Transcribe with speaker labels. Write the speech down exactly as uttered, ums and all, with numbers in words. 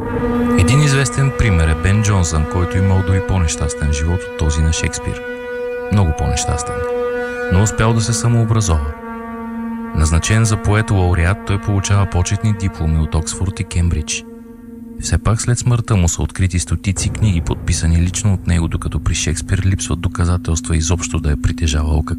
Speaker 1: Един известен пример е Бен Джонсън, който имал дори по-нещастен живот от този на Шекспир. Много по-нещастен. Но успял да се самообразова. Назначен за поет-лауреат, той получава почетни дипломи от Оксфорд и Кембридж. Все пак след смъртта му са открити стотици книги, подписани лично от него, докато при Шекспир липсват доказателства изобщо да е притежавал какво